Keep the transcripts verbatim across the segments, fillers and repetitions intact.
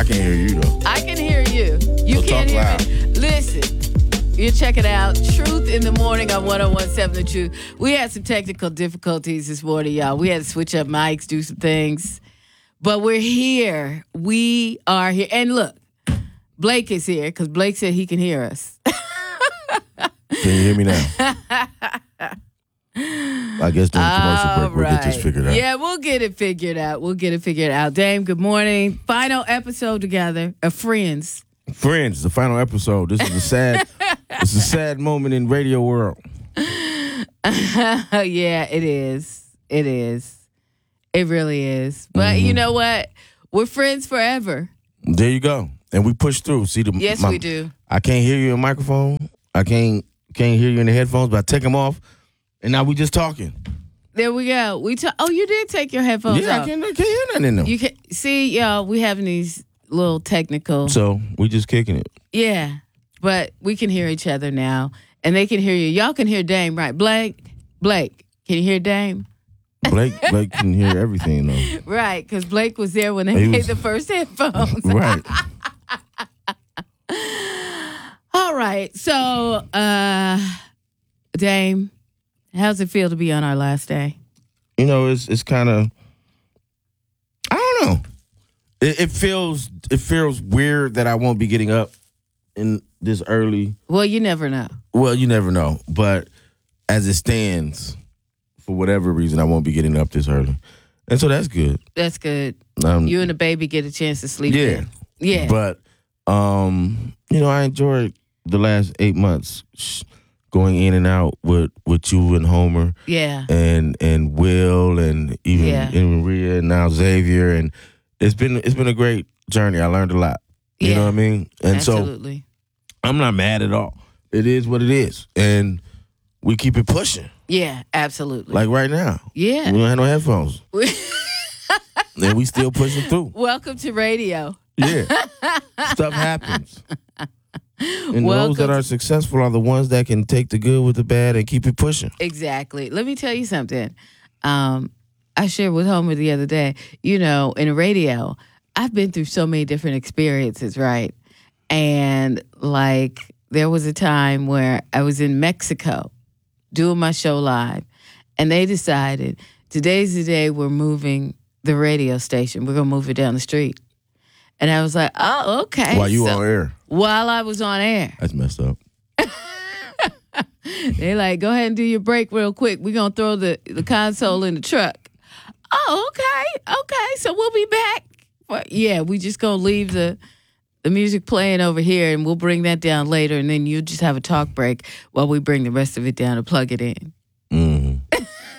can hear you, though. I can hear you. You So can't talk hear loud. me. Listen, you check it out. Truth in the Morning on one oh one seven The Truth. We had some technical difficulties this morning, y'all. We had to switch up mics, do some things. But we're here. We are here. And look, Blake is here because Blake said he can hear us. Can you hear me now? I guess during the commercial All break, we'll get this right. figured out. Yeah, we'll get it figured out. We'll get it figured out. Dame, good morning. Final episode together of Friends. Friends, the final episode. This is a sad, it's a sad moment in radio world. Yeah, it is. It is. It really is. But Mm-hmm. you know what? We're friends forever. There you go. And we push through. See the Yes, my- we do. I can't hear you in the microphone. I can't can't hear you in the headphones, but I take them off, and now we just talking. There we go. We ta- Oh, you did take your headphones Yeah, I off. can't, I can't hear nothing in them. You can see, y'all. We having these little technical. So we just kicking it. Yeah, but we can hear each other now, and they can hear you. Y'all can hear Dame, right? Blake, Blake, can you hear Dame? Blake Blake can hear everything though. Right, because Blake was there when they He made was- the first headphones. Right. All right, so uh, Dame, how's it feel to be on our last day? You know, it's it's kind of I don't know. It, it feels it feels weird that I won't be getting up in this early. Well, you never know. Well, you never know, but as it stands, for whatever reason, I won't be getting up this early, and so that's good. That's good. Um, You and the baby get a chance to sleep. yeah, in. Yeah. But um, you know, I enjoyed the last eight months sh- going in and out with, with you and Homer, yeah. and and Will, and even Yeah. and Maria, and now Xavier, and it's been it's been a great journey. I learned a lot. You Yeah. know what I mean? And so Absolutely. I'm not mad at all. It is what it is, and we keep it pushing. Yeah, absolutely. Like right now, yeah. we don't have no headphones, and we still pushing through. Welcome to radio. Yeah, stuff happens. And Welcome those that are successful are the ones that can take the good with the bad and keep it pushing. Exactly. Let me tell you something. Um, I shared with Homer the other day, you know, in radio, I've been through so many different experiences, right? And like there was a time where I was in Mexico doing my show live, and they decided today's the day we're moving the radio station. We're going to move it down the street. And I was like, oh, okay. While you So- on air, While I was on air. that's messed up. They like, go ahead and do your break real quick. We're going to throw the, the console in the truck. Oh, okay. Okay. So we'll be back. But yeah, we just going to leave the the music playing over here, and we'll bring that down later, and then you just have a talk break while we bring the rest of it down and plug it in. Mm-hmm.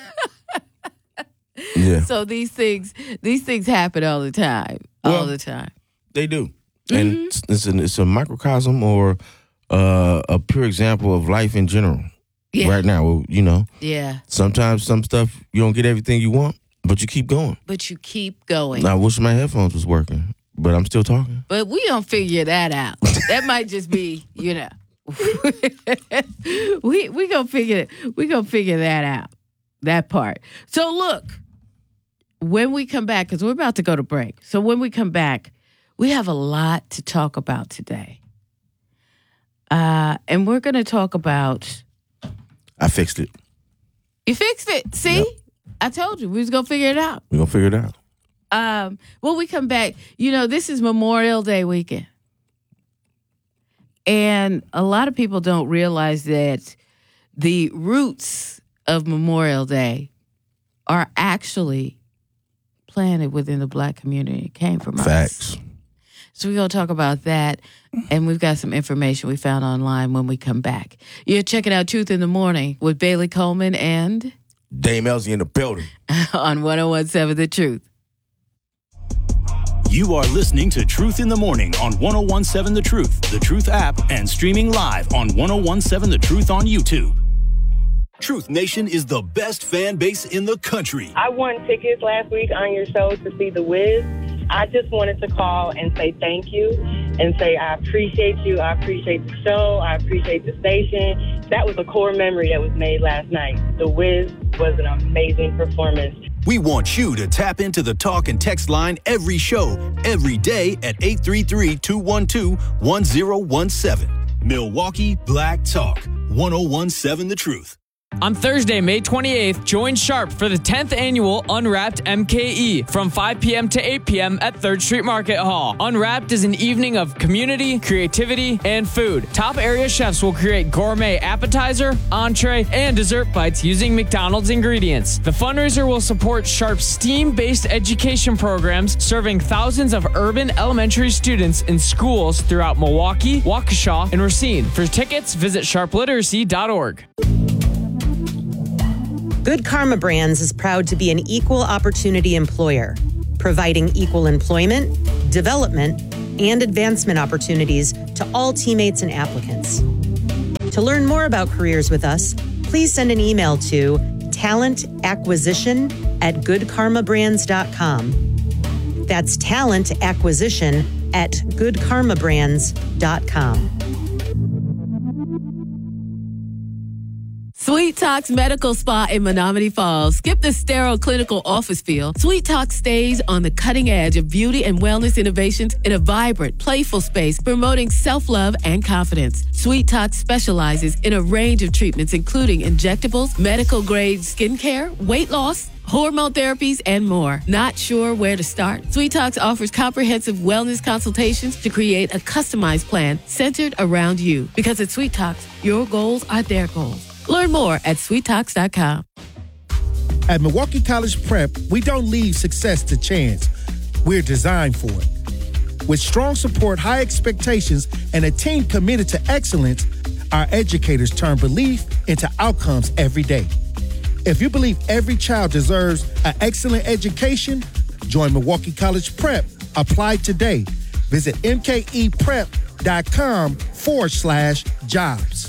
Yeah, So these things these things happen all the time. All Well, the time. they do. And it's, it's, an, it's a microcosm or uh, a pure example of life in general. Yeah. Right now, well, you know, Yeah. sometimes some stuff you don't get everything you want, but you keep going. But you keep going. I wish my headphones was working, but I'm still talking. But we don't figure that out. That might just be, you know. we we gonna figure we gonna figure that out. That part. So look, when we come back, because we're about to go to break. So when we come back, we have a lot to talk about today. Uh, and we're gonna talk about I fixed it. you fixed it. See? Yep. I told you we was gonna figure it out. We're going to figure it out. Um, when we come back, you know, this is Memorial Day weekend. And a lot of people don't realize that the roots of Memorial Day are actually planted within the Black community. It came from us. Facts. So we're going to talk about that. And we've got some information we found online when we come back. You're checking out Truth in the Morning with Bailey Coleman and Dame Elsie in the building. on one oh one seven The Truth. You are listening to Truth in the Morning on one oh one seven The Truth, The Truth app, and streaming live on one oh one seven The Truth on YouTube. Truth Nation is the best fan base in the country. I won tickets last week on your show to see The Wiz. I just wanted to call and say thank you and say I appreciate you. I appreciate the show. I appreciate the station. That was a core memory that was made last night. The Wiz was an amazing performance. We want you to tap into the talk and text line every show, every day at eight three three, two one two, one zero one seven. Milwaukee Black Talk, one oh one seven The Truth. On Thursday, May twenty-eighth, join Sharp for the tenth annual Unwrapped M K E from five p.m. to eight p.m. at third Street Market Hall. Unwrapped is an evening of community, creativity, and food. Top area chefs will create gourmet appetizer, entree, and dessert bites using McDonald's ingredients. The fundraiser will support Sharp's STEAM-based education programs serving thousands of urban elementary students in schools throughout Milwaukee, Waukesha, and Racine. For tickets, visit sharp literacy dot org. Good Karma Brands is proud to be an equal opportunity employer, providing equal employment, development, and advancement opportunities to all teammates and applicants. To learn more about careers with us, please send an email to talentacquisition at good karma brands dot com. That's talentacquisition at good karma brands dot com. Sweet Talks Medical Spa in Menominee Falls. Skip the sterile clinical office feel. Sweet Talks stays on the cutting edge of beauty and wellness innovations in a vibrant, playful space promoting self-love and confidence. Sweet Talks specializes in a range of treatments including injectables, medical-grade skincare, weight loss, hormone therapies, and more. Not sure where to start? Sweet Talks offers comprehensive wellness consultations to create a customized plan centered around you. Because at Sweet Talks, your goals are their goals. Learn more at sweet talks dot com. At Milwaukee College Prep, we don't leave success to chance. We're designed for it. With strong support, high expectations, and a team committed to excellence, our educators turn belief into outcomes every day. If you believe every child deserves an excellent education, join Milwaukee College Prep. Apply today. Visit mkeprep.com forward slash jobs.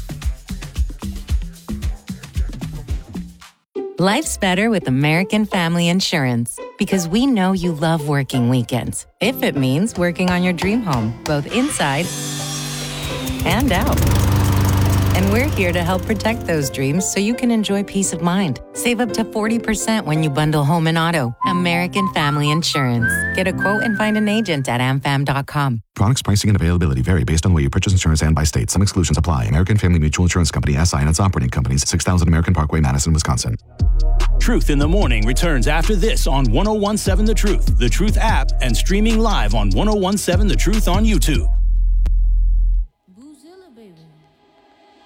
Life's better with American Family Insurance because we know you love working weekends. If it means working on your dream home, both inside and out. And we're here to help protect those dreams so you can enjoy peace of mind. Save up to forty percent when you bundle home and auto. American Family Insurance. Get a quote and find an agent at a m fam dot com. Products, pricing, and availability vary based on the way you purchase insurance and by state. Some exclusions apply. American Family Mutual Insurance Company, S I and its operating companies, six thousand American Parkway, Madison, Wisconsin. Truth in the Morning returns after this on one oh one seven The Truth, The Truth app, and streaming live on one oh one seven The Truth on YouTube.